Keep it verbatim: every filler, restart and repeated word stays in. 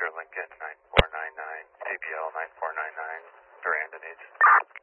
Oscar Lincoln nine four nine nine, C B L nine four nine nine, Durandon Agent.